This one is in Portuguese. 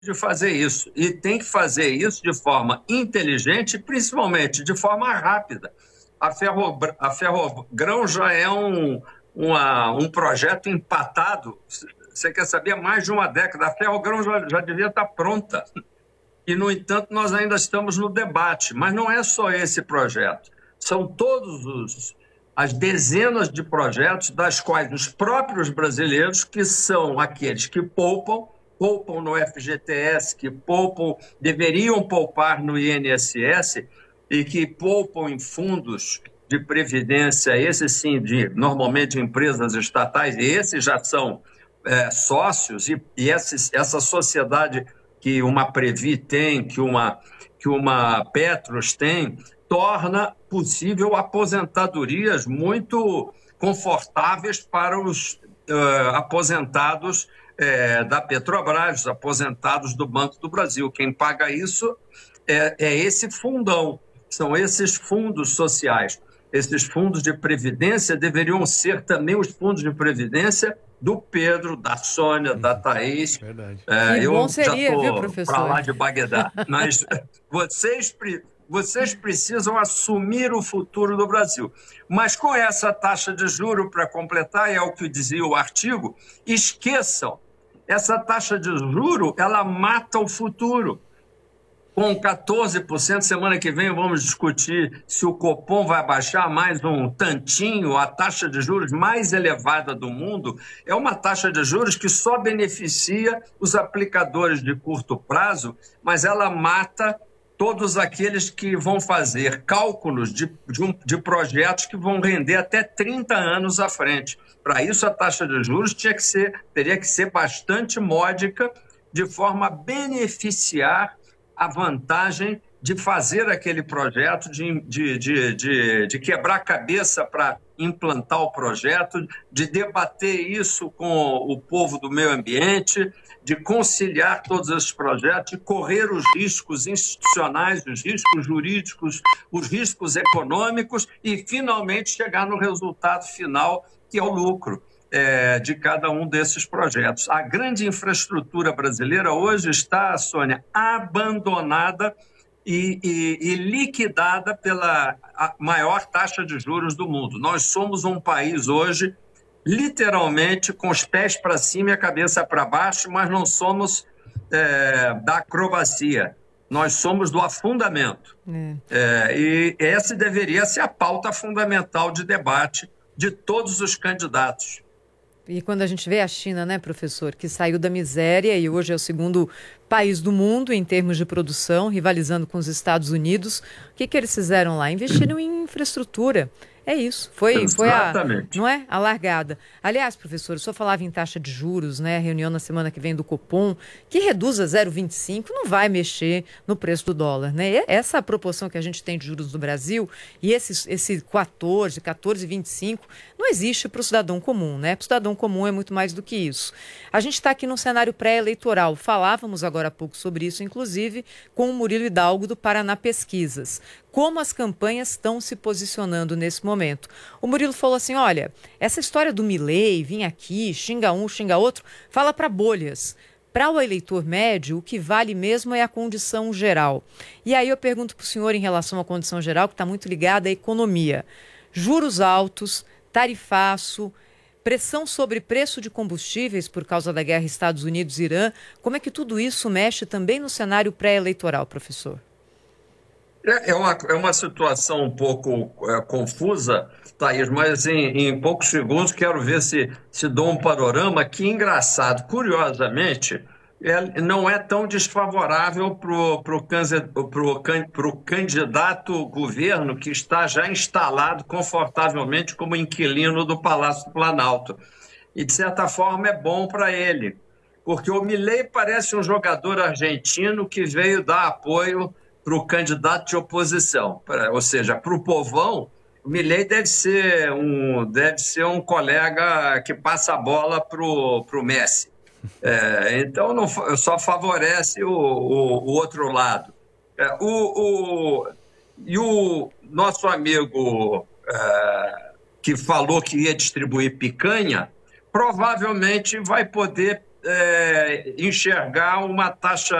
de fazer isso. E tem que fazer isso de forma inteligente, principalmente de forma rápida. A Ferrogrão já é um projeto empatado. Você quer saber? Há mais de uma década. A Ferrogrão já devia estar pronta. E, no entanto, nós ainda estamos no debate. Mas não é só esse projeto. São as dezenas de projetos das quais os próprios brasileiros, que são aqueles que poupam no FGTS, que deveriam poupar no INSS e que poupam em fundos de previdência, esses sim, normalmente empresas estatais, e esses já são sócios, e essa sociedade que uma Previ tem, que uma Petros tem, torna possível aposentadorias muito confortáveis para os aposentados da Petrobras, os aposentados do Banco do Brasil. Quem paga isso é esse fundão, são esses fundos sociais. Esses fundos de previdência deveriam ser também os fundos de previdência do Pedro, da Sônia, da Thaís. Eu já estou para lá de Bagdá. Mas vocês precisam assumir o futuro do Brasil. Mas com essa taxa de juro, para completar, é o que dizia o artigo, esqueçam, essa taxa de juro, ela mata o futuro. Com 14%, semana que vem vamos discutir se o Copom vai baixar mais um tantinho. A taxa de juros mais elevada do mundo é uma taxa de juros que só beneficia os aplicadores de curto prazo, mas ela mata todos aqueles que vão fazer cálculos de projetos que vão render até 30 anos à frente. Para isso, a taxa de juros teria que ser bastante módica, de forma a beneficiar a vantagem de fazer aquele projeto, de quebrar a cabeça para implantar o projeto, de debater isso com o povo do meio ambiente, de conciliar todos esses projetos, de correr os riscos institucionais, os riscos jurídicos, os riscos econômicos e, finalmente, chegar no resultado final, que é o lucro de cada um desses projetos. A grande infraestrutura brasileira hoje está, Sônia, abandonada e liquidada pela maior taxa de juros do mundo. Nós somos um país hoje, literalmente, com os pés para cima e a cabeça para baixo, mas não somos da acrobacia. Nós somos do afundamento. E essa deveria ser a pauta fundamental de debate de todos os candidatos. E quando a gente vê a China, né, professor, que saiu da miséria e hoje é o segundo país do mundo em termos de produção, rivalizando com os Estados Unidos, o que eles fizeram lá? Investiram em infraestrutura. É isso, foi não é? A largada. Aliás, professor, o senhor falava em taxa de juros, né? Reunião na semana que vem do Copom, que reduz a 0,25, não vai mexer no preço do dólar, né? Essa proporção que a gente tem de juros no Brasil e esse 14,25, não existe para o cidadão comum, né? Para o cidadão comum é muito mais do que isso. A gente está aqui num cenário pré-eleitoral. Falávamos agora há pouco sobre isso, inclusive, com o Murilo Hidalgo do Paraná Pesquisas. Como as campanhas estão se posicionando nesse momento. O Murilo falou assim, olha, essa história do Milei, vir aqui, xinga um, xinga outro, fala para bolhas. Para o eleitor médio, o que vale mesmo é a condição geral. E aí eu pergunto para o senhor em relação à condição geral, que está muito ligada à economia. Juros altos, tarifaço, pressão sobre preço de combustíveis por causa da guerra Estados Unidos-Irã. Como é que tudo isso mexe também no cenário pré-eleitoral, professor? É uma situação um pouco confusa, Thaís, mas em poucos segundos quero ver se dou um panorama. Que engraçado, curiosamente, não é tão desfavorável para o candidato governo que está já instalado confortavelmente como inquilino do Palácio do Planalto. E, de certa forma, é bom para ele, porque o Milei parece um jogador argentino que veio dar apoio para o candidato de oposição, ou seja, para o povão, o Milei deve ser um colega que passa a bola para o Messi. Então, só favorece o outro lado. E o nosso amigo que falou que ia distribuir picanha, provavelmente vai poder enxergar uma taxa